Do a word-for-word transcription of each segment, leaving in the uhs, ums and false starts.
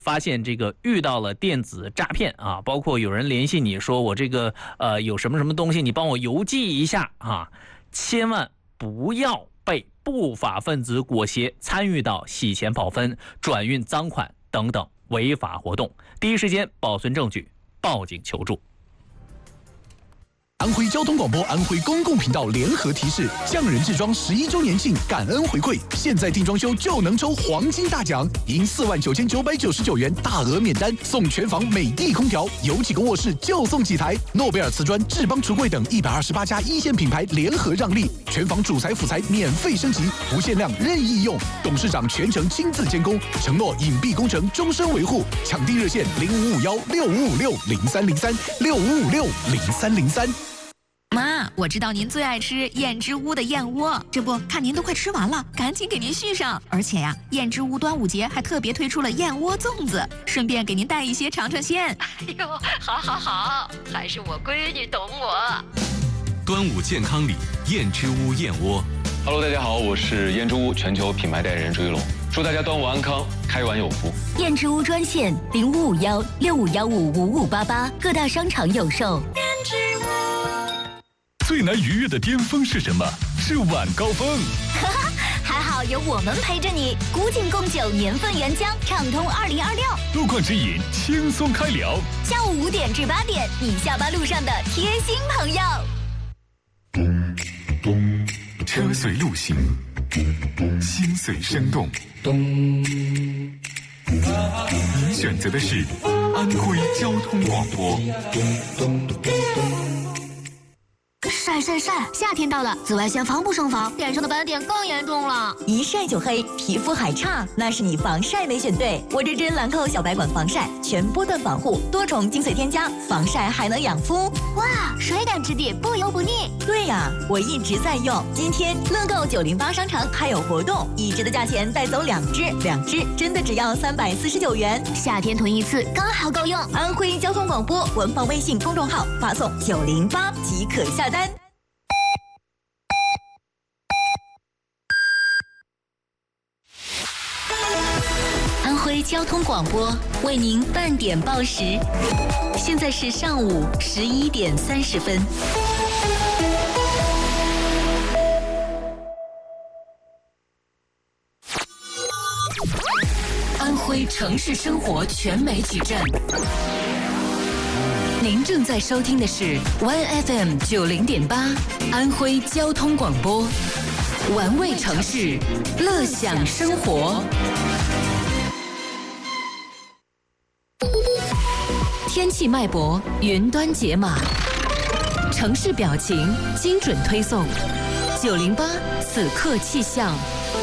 发现这个遇到了电子诈骗啊，包括有人联系你说我这个呃有什么什么东西，你帮我邮寄一下啊，千万不要被不法分子裹挟，参与到洗钱跑分、转运赃款等等违法活动，第一时间保存证据，报警求助。 安徽交通广播、安徽公共频道联合提示：匠人制装十一周年庆感恩回馈，现在订装修就能抽黄金大奖，赢四万九千九百九十九元大额免单，送全房美的空调，有几个卧室就送几台。诺贝尔瓷砖、智邦橱柜等一百二十八家一线品牌联合让利，全房主材辅材免费升级，不限量任意用，董事长全程亲自监工，承诺隐蔽工程终身维护。抢订热线零五五幺六五五六零三零三六五五六零三零三。 妈，我知道您最爱吃燕之屋的燕窝，这不看您都快吃完了，赶紧给您续上。而且呀，燕之屋端午节还特别推出了燕窝粽子，顺便给您带一些尝尝鲜。 哎呦，好好好，还是我闺女懂我。 端午健康礼，燕之屋燕窝。 Hello， 大家好，我是燕之屋全球品牌代言人朱一龙，祝大家端午安康，开碗有福。 燕之屋专线零五五幺六五幺五五五八八，各大商场有售。 燕之屋。 最难逾越的巅峰是什么？是晚高峰。 哈哈，还好有我们陪着你。古井贡酒年份原浆，畅通二零二六。 路况指引，轻松开聊。 下午五点至八点，你下班路上的贴心朋友。 车随路行，心随生动。您选择的是安徽交通广播。 晒晒晒！夏天到了，紫外线防不胜防，脸上的斑点更严重了。 一晒就黑，皮肤还差，那是你防晒没选对。我这支兰蔻小白管防晒，全波段防护，多重精粹添加，防晒还能养肤。 哇，水感质地，不油不腻。 对呀，我一直在用。今天乐购九零八商城还有活动，一支的价钱带走两支，两支真的只要三百四十九元。 夏天囤一次刚好够用。 安徽交通广播文房微信公众号发送九零八即可下单。安徽交通广播为您半点报时，现在是上午十一点三十分。安徽城市生活全媒体站，您正在收听的是 Y F M 九零点八安徽交通广播，玩味城市，乐享生活。天气脉搏，云端解码，城市表情，精准推送。九零八此刻气象。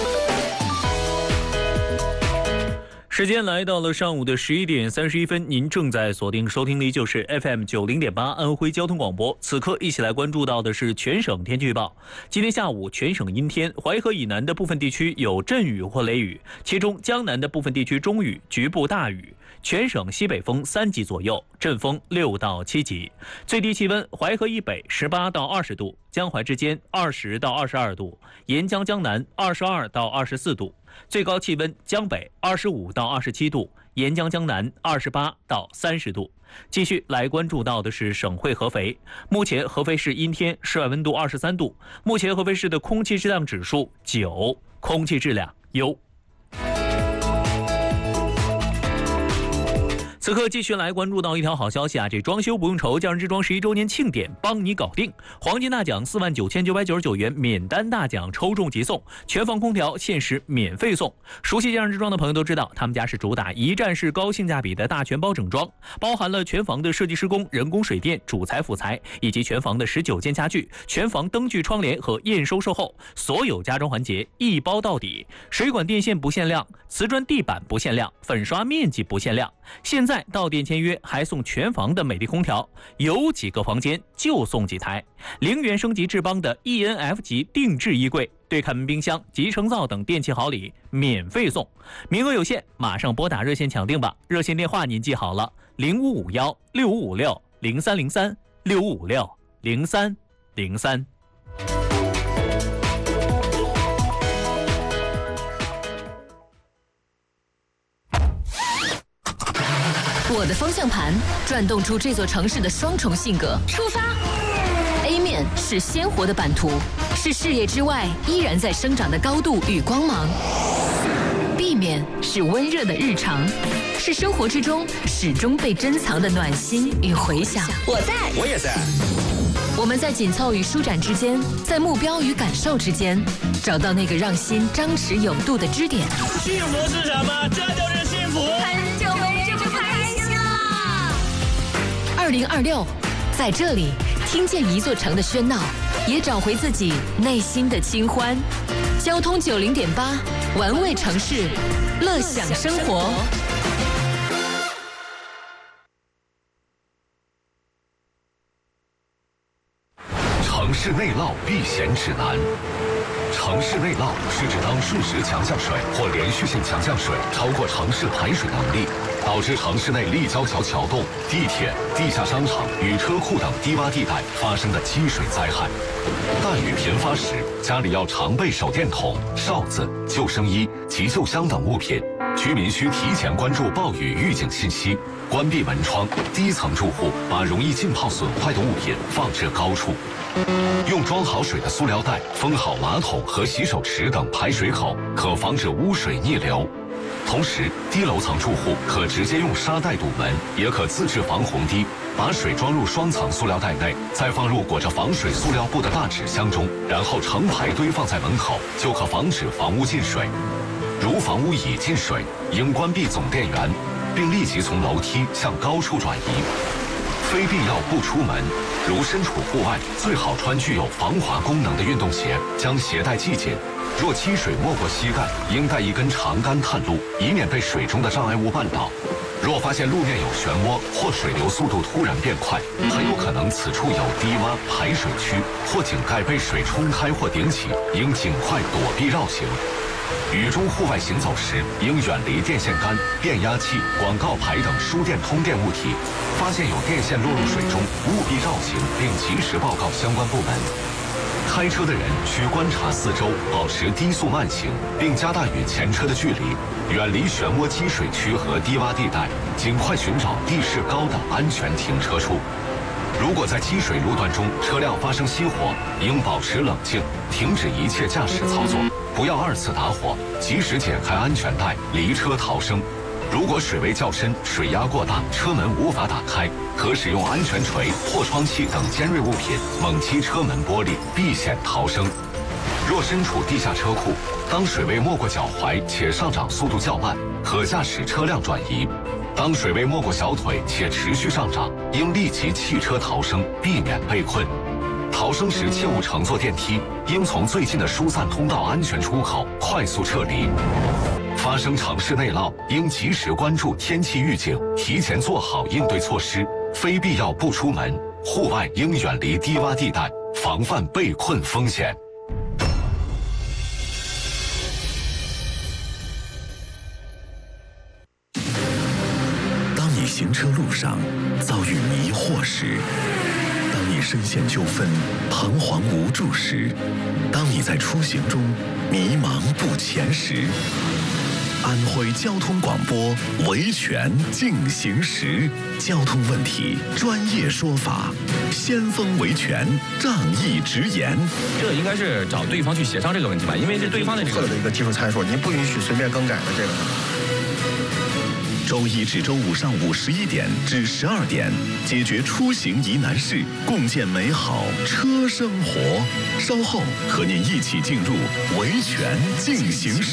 时间来到了上午的十一点三十一分，您正在锁定收听的就是 F M 九零点八安徽交通广播。此刻一起来关注到的是全省天气预报。今天下午全省阴天，淮河以南的部分地区有阵雨或雷雨，其中江南的部分地区中雨，局部大雨。全省西北风三级左右，阵风六到七级。最低气温，淮河以北十八到二十度，江淮之间二十到二十二度，沿江江南二十二到二十四度。最高气温，江北二十五到二十七度，沿江江南二十八到三十度。继续来关注到的是省会合肥，目前合肥市阴天，室外温度二十三度。目前合肥市的空气质量指数九，空气质量优。此刻继续来关注到一条好消息啊！这装修不用愁，匠人之装十一周年庆典帮你搞定，黄金大奖四万九千九百九十九元，免单大奖抽中即送，全房空调限时免费送。熟悉匠人之装的朋友都知道，他们家是主打一站式高性价比的大全包整装，包含了全房的设计施工、人工水电、主材辅材，以及全房的十九件家具、全房灯具窗帘和验收售后，所有家装环节一包到底。水管电线不限量，瓷砖地板不限量，粉刷面积不限量。现在到店签约还送全房的美的空调，有几个房间就送几台。零元升级智邦的 E N F 级定制衣柜，对开门冰箱、集成灶等电器好礼免费送，名额有限，马上拨打热线抢定吧。热线电话您记好了，零五五幺六五五六零三零三六五五六零三零三。 我的方向盘转动出这座城市的双重性格。出发。A 面是鲜活的版图，是视野之外依然在生长的高度与光芒。B 面是温热的日常，是生活之中始终被珍藏的暖心与回响。 我在， 我也在。 我们在紧凑与舒展之间，在目标与感受之间，找到那个让心张弛有度的支点。 幸福是什么？这就是幸福。 很久没这么开心了。 二零二六，在这里听见一座城的喧闹，也找回自己内心的清欢。交通九零点八，玩味城市，乐享生活。 城市内涝避险指南。城市内涝是指当瞬时强降水或连续性强降水超过城市排水能力，导致城市内立交桥桥洞、地铁、地下商场与车库等低洼地带发生的积水灾害。大雨频发时，家里要常备手电筒、哨子、救生衣、急救箱等物品。居民需提前关注暴雨预警信息，关闭门窗。低层住户把容易浸泡损坏的物品放置高处。用装好水的塑料袋封好马桶和洗手池等排水口，可防止污水逆流。同时，低楼层住户可直接用沙袋堵门，也可自制防洪堤，把水装入双层塑料袋内，再放入裹着防水塑料布的大纸箱中，然后成排堆放在门口，就可防止房屋进水。如房屋已进水，应关闭总电源，并立即从楼梯向高处转移。非必要不出门，如身处户外，最好穿具有防滑功能的运动鞋，将鞋带系紧。若积水没过膝盖，应带一根长杆探路，以免被水中的障碍物绊倒。若发现路面有漩涡或水流速度突然变快，很有可能此处有低洼排水区或井盖被水冲开或顶起，应尽快躲避绕行。雨中户外行走时，应远离电线杆、变压器、广告牌等输电通电物体。发现有电线落入水中，务必绕行并及时报告相关部门。开车的人需观察四周，保持低速慢行，并加大与前车的距离，远离漩涡积水区和低洼地带，尽快寻找地势高的安全停车处。如果在积水路段中车辆发生熄火，应保持冷静，停止一切驾驶操作，不要二次打火，及时解开安全带，离车逃生。如果水位较深、水压过大，车门无法打开，可使用安全锤、破窗器等尖锐物品猛击车门玻璃，避险逃生。若身处地下车库，当水位没过脚踝且上涨速度较慢，可驾驶车辆转移。当水位没过小腿且持续上涨，应立即弃车逃生，避免被困。逃生时切勿乘坐电梯，应从最近的疏散通道安全出口快速撤离。发生城市内涝，应及时关注天气预警，提前做好应对措施，非必要不出门。户外应远离低洼地带，防范被困风险。 当你行车路上遭遇迷惑时，当你深陷纠纷、彷徨无助时，当你在出行中迷茫不前时，安徽交通广播维权进行时，交通问题专业说法，先锋维权仗义直言。 这个应该是找对方去协商这个问题吧，因为是对方的这个的一个技术参数，您不允许随便更改的这个。 周一至周五上午十一点至十二点，解决出行疑难事，共建美好车生活。稍后和您一起进入维权进行时。